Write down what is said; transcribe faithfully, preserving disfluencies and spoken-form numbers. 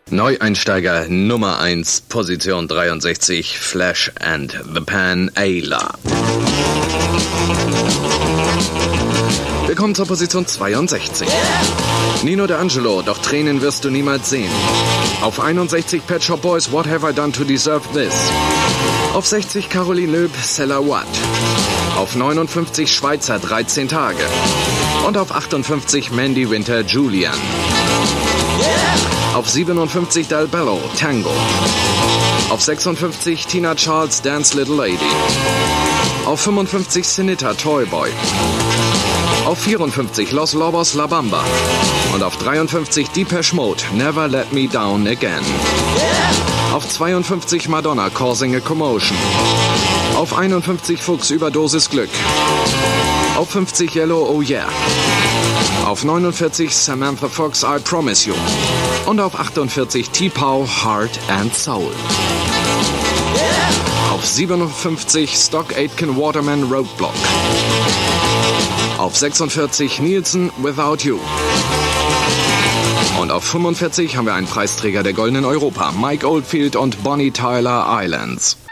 Neueinsteiger Nummer eins, Position dreiundsechzig, Flash and the Pan, Ayla. Willkommen zur Position zweiundsechzig. Nino D'Angelo, doch Tränen wirst du niemals sehen. Auf einundsechzig Pet Shop Boys, What Have I Done to Deserve This? Auf sechzig Caroline Loeb, What? Auf neunundfünfzig Schweizer, dreizehn Tage. Und auf achtundfünfzig Mandy Winter, Julian. Auf siebenundfünfzig Del Bello, Tango. Auf sechsundfünfzig Tina Charles, Dance Little Lady. Auf fünfundfünfzig Sinita, Toyboy. Auf vierundfünfzig Los Lobos, La Bamba. Und auf dreiundfünfzig Depeche Mode, Never Let Me Down Again. Auf zweiundfünfzig Madonna, Causing a Commotion. Auf einundfünfzig Fuchs, Überdosis Glück. Auf fünfzig Yellow, Oh Yeah. Auf neunundvierzig Samantha Fox, I Promise You. Und auf achtundvierzig T-Pow, Heart and Soul. Auf siebenundfünfzig Stock Aitken Waterman, Roadblock. Auf sechsundvierzig Nielsen, Without You. Und auf fünfundvierzig haben wir einen Preisträger der Goldenen Europa, Mike Oldfield und Bonnie Tyler, Islands.